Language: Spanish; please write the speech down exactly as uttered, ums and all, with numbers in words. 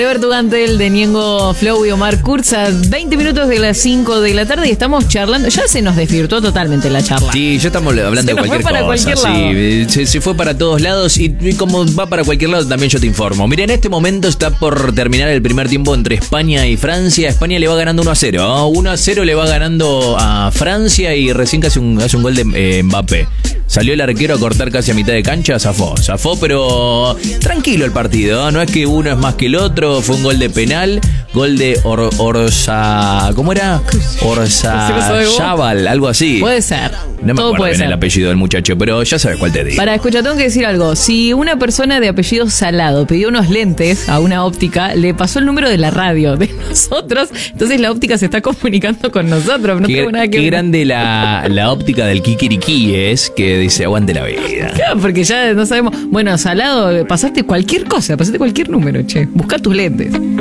Alberto Gantel, de Niengo Flow y Omar Kurz, a veinte minutos de las cinco de la tarde y estamos charlando. Ya se nos desvirtuó totalmente la charla. Sí, ya estamos hablando se de cualquier fue para cosa. Cualquier sí, lado. se, se fue para todos lados y, y como va para cualquier lado también yo te informo. Mira, en este momento está por terminar el primer tiempo entre España y Francia. España le va ganando uno a cero. ¿no? uno a cero le va ganando a Francia y recién casi un, hace un gol de eh, Mbappé. Salió el arquero a cortar casi a mitad de cancha, zafó, zafó, pero tranquilo el partido, ¿no? No es que uno es más que el otro, fue un gol de penal, gol de Or, Orza, ¿cómo era? Orza-Zabal, algo así. Puede ser. No me Todo acuerdo puede bien ser. el apellido del muchacho, pero ya sabes cuál te digo. Para, escucha, tengo que decir algo. Si una persona de apellido Salado pidió unos lentes a una óptica, le pasó el número de la radio de nosotros, entonces la óptica se está comunicando con nosotros. No Qué, tengo nada que qué ver. grande la, la óptica del Kikiriki es, que dice aguante la vida. Claro, porque ya no sabemos. Bueno, Salado, pasaste cualquier cosa, pasaste cualquier número, che. Buscá tus lentes.